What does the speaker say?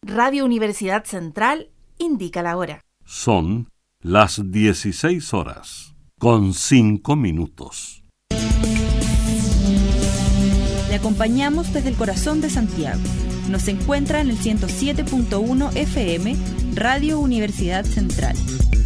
Radio Universidad Central indica la hora. Son las 16 horas, con 5 minutos. Le acompañamos desde el corazón de Santiago. Nos encuentra en el 107.1 FM, Radio Universidad Central.